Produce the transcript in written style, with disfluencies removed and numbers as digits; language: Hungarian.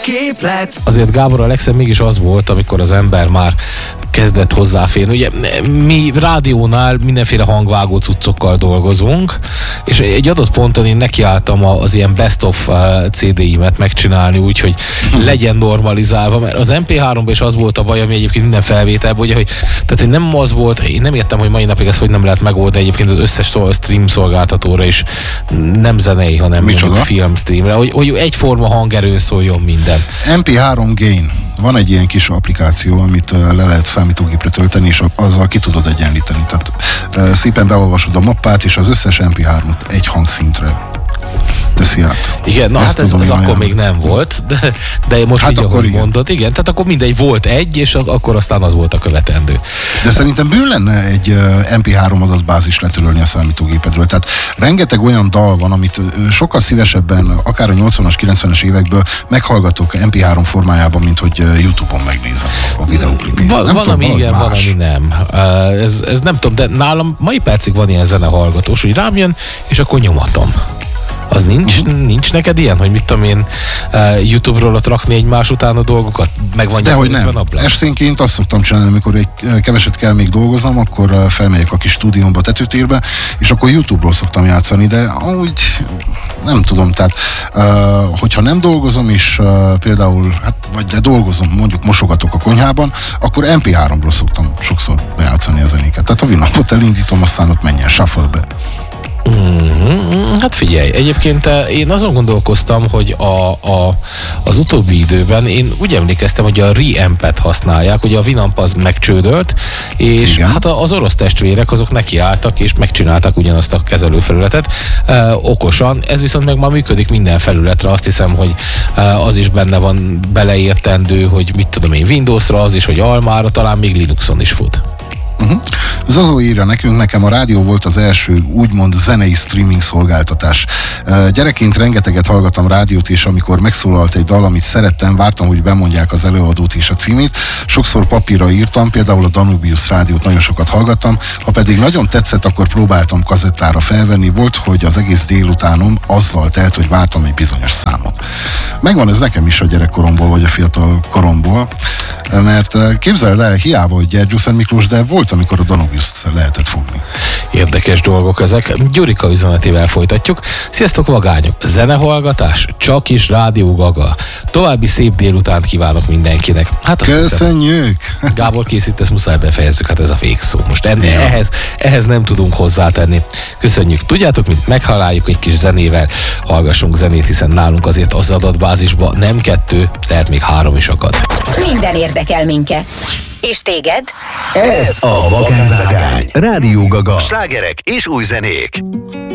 képlet. Azért Gábor, a legszebb mégis az volt, amikor az ember már kezdett hozzáférni. Ugye mi rádiónál mindenféle hangvágó cuccokkal dolgozunk, és egy adott ponton én nekiálltam az ilyen best of CD-imet megcsinálni, úgyhogy legyen normalizálva, mert az MP3-ban is az volt a baj, ami egyébként minden felvételben, ugye, hogy nem az volt, én nem értem, hogy mai napig ezt hogy nem lehet megoldani egyébként az összes stream szolgáltatóra is, nem zenei, hanem mondjuk filmstreamre, hogy egyforma hangerő szóljon minden. MP3 Gain. Van egy ilyen kis applikáció, amit le lehet számítógépre tölteni, és azzal ki tudod egyenlíteni. Tehát szépen beolvasod a mappát, és az összes MP3-ot egy hangszintre teszi át. Igen, na hát ez akkor még nem volt, de most így, ahogy mondod, igen, tehát akkor mindegy, volt egy, és akkor aztán az volt a követendő. De szerintem bőle lenne egy MP3 adatbázis letörölni a számítógépedről. Tehát rengeteg olyan dal van, amit sokkal szívesebben, akár a 80-as, 90-es évekből meghallgatok MP3 formájában, mint hogy YouTube-on megnézem a videóklipét. Van, ami igen, van, ami nem. Ez nem tudom, de nálam mai percig van ilyen zenehallgatós, hogy rám jön, és akkor nyomatom. Az nincs neked ilyen, hogy mit tudom én, YouTube-ról ott rakni egymás után a dolgokat? Meg van dehogy nem. Esténként azt szoktam csinálni, amikor egy keveset kell még dolgoznom, akkor felmegyek a kis stúdiómba, tetőtérbe, és akkor YouTube-ról szoktam játszani, de úgy nem tudom, tehát hogyha nem dolgozom is például, vagy de dolgozom, mondjuk mosogatok a konyhában, akkor MP3-ról szoktam sokszor bejátszani a zenéket. Tehát a Winampot elindítom, aztán ott menjen shuffle-be. Hát figyelj, egyébként én azon gondolkoztam, hogy az utóbbi időben én úgy emlékeztem, hogy a Reampet használják, ugye a Winamp az megcsődölt, és igen. Hát az orosz testvérek azok nekiálltak, és megcsináltak ugyanazt a kezelőfelületet okosan, ez viszont meg már működik minden felületre, azt hiszem, hogy az is benne van beleértendő, hogy mit tudom én, Windowsra, az is, hogy Almára, talán még Linuxon is fut. Zazó írja nekünk, nekem a rádió volt az első úgymond zenei streaming szolgáltatás. Gyerekként rengeteget hallgattam rádiót, és amikor megszólalt egy dal, amit szerettem, vártam, hogy bemondják az előadót és a címét. Sokszor papírra írtam, például a Danubius rádiót nagyon sokat hallgattam, ha pedig nagyon tetszett, akkor próbáltam kazettára felvenni. Volt, hogy az egész délutánom azzal telt, hogy vártam egy bizonyos számot. Megvan ez nekem is a gyerekkoromból, vagy a fiatal koromból, mert képzeld el, hiába, hogy Gyergyószent Miklós, de volt, amikor a Danubiust lehetett fogni. Érdekes dolgok ezek. Gyurika üzenetével folytatjuk. Sziasztok, vagányok! Zenehallgatás, csak is Rádió Gaga. További szép délutánt kívánok mindenkinek. Hát köszönjük! Hiszem, Gábor készít, ezt muszáj befejezzük, hát ez a végszó. Most ehhez nem tudunk hozzátenni. Köszönjük. Tudjátok, mint meghaláljuk egy kis zenével, hallgassunk zenét, hiszen nálunk azért az adatbázisban nem 2, lehet még 3 is akad. Minden érdekel minket. És téged? Ez a Vakánvágány. Rádió Gaga. Slágerek és új zenék.